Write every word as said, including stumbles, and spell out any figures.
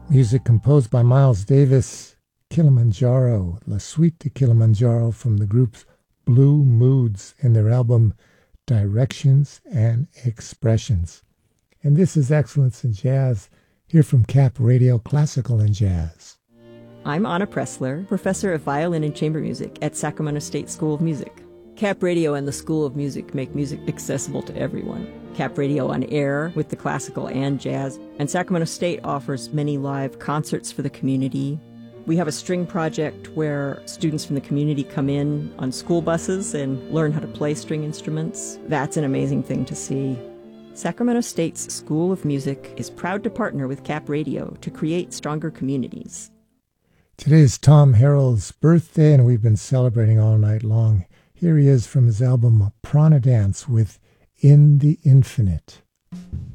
Music composed by Miles Davis, Kilimanjaro, La Suite de Kilimanjaro from the group's Blue Moods in their album Directions and Expressions. And this is Excellence in Jazz, here from Cap Radio Classical and Jazz. I'm Anna Pressler, professor of violin and chamber music at Sacramento State School of Music. Cap Radio and the School of Music make music accessible to everyone. Cap Radio on air with the classical and jazz, and Sacramento State offers many live concerts for the community. We have a string project where students from the community come in on school buses and learn how to play string instruments. That's an amazing thing to see. Sacramento State's School of Music is proud to partner with Cap Radio to create stronger communities. Today is Tom Harrell's birthday, and we've been celebrating all night long. Here he is from his album Prana Dance with In the Infinite.